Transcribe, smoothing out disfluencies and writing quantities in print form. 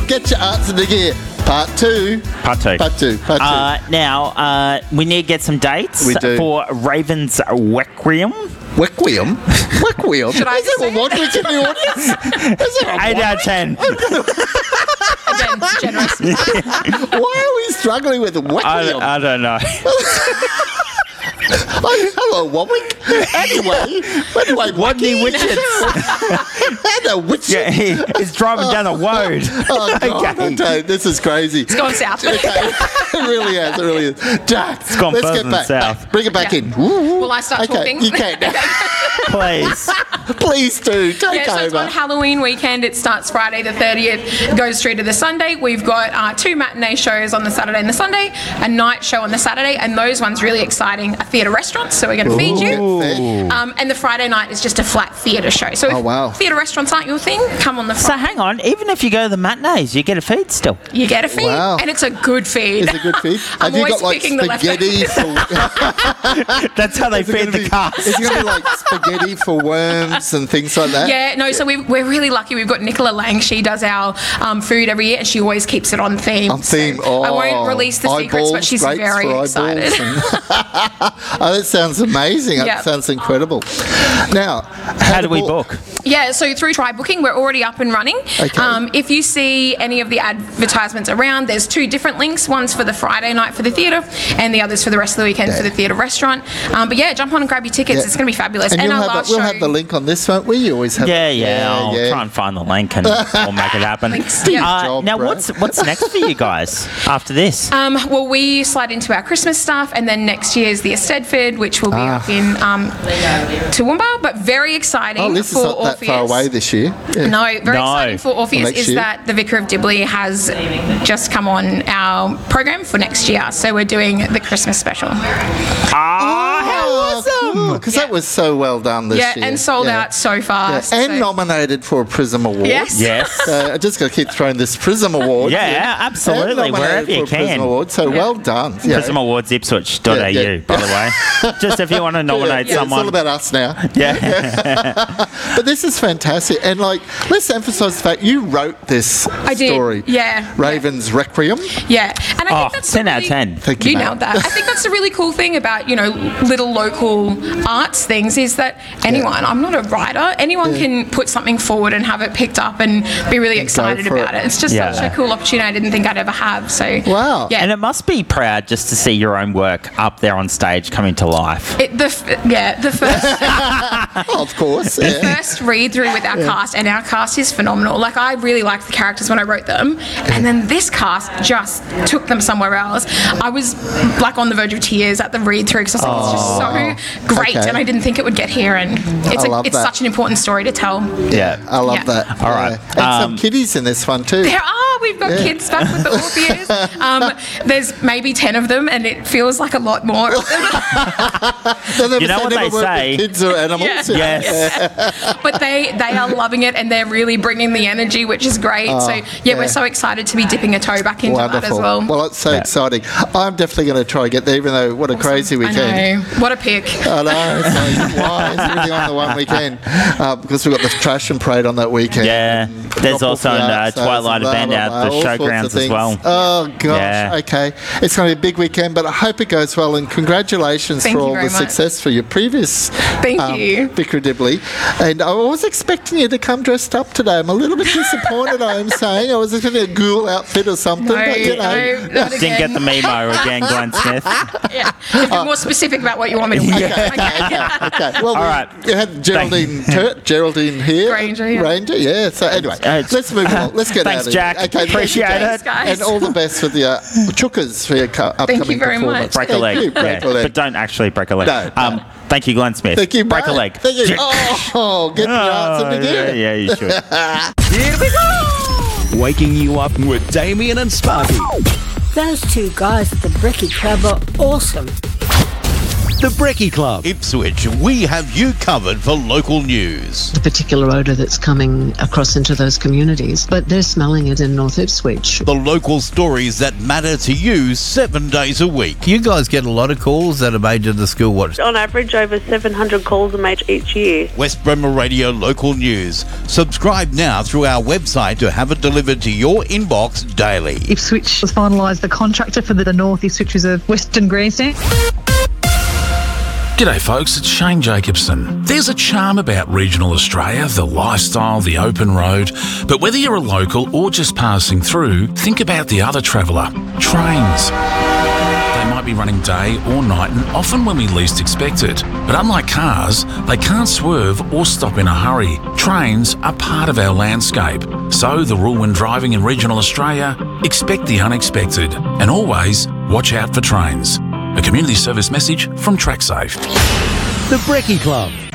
Get your arts into gear. Part two. Now, we need to get some dates We do. for Ravens Requiem. Requiem? Requiem? Should I Is there say a language in the audience? Is there a 8 out of 10. Again, generous. Why are we struggling with Requiem? I don't know. Hello, Warwick. Anyway, Wadney Witches. Hello, Witches. Yeah, he's driving down the road. Oh, God, Okay. okay, this is crazy. It's going south. Okay. It really is. Jack, It's gone let's further get than back. south. Bring it back in. Will I start Okay, talking? you can. Please. Please do. Take So it's over. on Halloween weekend. It starts Friday the 30th, goes through to the Sunday. We've got 2 matinee shows on the Saturday and the Sunday, a night show on the Saturday, and those ones really exciting. A theatre restaurant, so we're going to feed you. Ooh. And the Friday night is just a flat theatre show. So Oh, if wow. theatre restaurants aren't your thing, come on the So Friday. hang on, even if you go to the matinees, you get a feed still. You get a feed, Wow. and it's a good feed. Is it good feed? I'm Have you always got like picking the spaghetti for... That's how they Is it feed gonna the be- cars. Is it going to be like spaghetti for worms and things like that? Yeah, no, so we're really lucky. We've got Nicola Lang. She does our food every year, and she always keeps it on theme. On theme. So I won't release the secrets, but Eyeballs, she's grapes very for excited. eyeballs and- Oh, that sounds amazing. Yeah. That sounds incredible. Now, How do we book? Yeah, so through Try Booking, we're already up and running. Okay. If you see any of the advertisements around, there's 2 different links. One's for the Friday night for the theatre, and the other's for the rest of the weekend for the theatre restaurant. But yeah, jump on and grab your tickets. Yeah. It's going to be fabulous. And And you'll our have last we'll show. have the link on this one. We always have. I'll try and find the link and we'll make it happen. Thanks. Yeah. job, Now, bro. what's next for you guys after this? Well, we slide into our Christmas stuff, and then next year's the Eisteddfod, which will be up in Toowoomba, but very exciting Oh, this is for not that Orpheus. far away this year. Yeah. No, very No. exciting for Orpheus next is year. that the Vicar of Dibley has just come on our program for next year. So we're doing the Christmas special. How awesome! Because that was so well done this year. And sold Yeah. out so Yeah. fast. And so- nominated for a Prism Award. Yes. Yes. I just got to keep throwing this Prism Award. Yeah, absolutely, And nominated wherever you for a Prism can. Award, so well done. Yeah. Prism Awards Ipswich.au, Yeah, yeah. by the way. Just if you want to nominate Yeah, It's all someone. about us now. Yeah. But this is fantastic. And let's emphasise the fact you wrote this did, story. yeah. Raven's Requiem. Yeah, and I Oh, think that's 10 a out of really- 10. Thank you, You mate. nailed that. I think that's a really cool thing about little local arts things is that anyone. I'm not a writer. Anyone can put something forward and have it picked up and be really excited for about it. it. It's just Yeah. such a cool opportunity. I didn't think I'd ever have. So Wow. yeah. And it must be proud just to see your own work up there on stage coming to life. The first Oh, of course. Yeah. first read through with our cast, and our cast is phenomenal. Like, I really liked the characters when I wrote them, and then this cast just took them somewhere else. I was like on the verge of tears at the read through because I was like, it's just so great, Okay. and I didn't think it would get here, and it's love it's that. such an important story to tell. Yeah. I love Yeah. that. All right. And some kiddies in this one too. There are. We've got kids back with the Orpheus. There's maybe 10 of them, and it feels like a lot more. You know what they say? Kids or animals. Yeah. Yes. But they are loving it, and they're really bringing the energy, which is great. So yeah. we're so excited to be dipping a toe back into that as Wonderful. well. It's so Yeah. exciting. I'm definitely going to try and get there, even though what a crazy I weekend. know. What a pick. I know. It's like, why is everything on the one weekend? Because we've got the trash and parade on that weekend. Yeah. And There's drop also off the an art sales Twilight and blah, event blah, out blah, the all sorts of showgrounds as things. well. Oh, gosh. Yeah. Okay. It's going to be a big weekend, but I hope it goes well. And congratulations Thank for you all very the much. success for your previous Thank you. Vicar Dibley. And I was expecting you to come dressed up today. I'm a little bit disappointed, I am saying. I was expecting a ghoul outfit or something. No, but, you know. no, not Didn't get again. the memo again, Glenn Smith. Yeah. Be more specific about what you want me to wear. Okay. Well, All right. we had Geraldine here. Granger, yeah. yeah. So anyway, let's move on. Let's get Thanks, out of Jack. here. Okay, Appreciate thank you, it. Jack. Guys. And all the best for the Chookers for your upcoming very much. performance. Break a Thank leg. you, break Yeah. a leg. But don't actually break a leg. No. Thank you, Glenn Smith. Thank you, Break a mate. leg. Thank you. Oh, get your arts into gear. Yeah, you should. Here we go! Waking you up with Damien and Sparky. Those 2 guys at the Bricky Club are awesome. The Brekkie Club. Ipswich, we have you covered for local news. The particular odour that's coming across into those communities, but they're smelling it in North Ipswich. The local stories that matter to you 7 days a week. You guys get a lot of calls that are made to the school watch. On average, over 700 calls are made each year. West Bremer Radio Local News. Subscribe now through our website to have it delivered to your inbox daily. Ipswich has finalised the contractor for the North Ipswich is a Western Grandstand. G'day folks, it's Shane Jacobson. There's a charm about regional Australia, the lifestyle, the open road. But whether you're a local or just passing through, think about the other traveller, trains. They might be running day or night and often when we least expect it. But unlike cars, they can't swerve or stop in a hurry. Trains are part of our landscape. So the rule when driving in regional Australia, expect the unexpected and always watch out for trains. A community service message from TrackSafe. The Brekkie Club.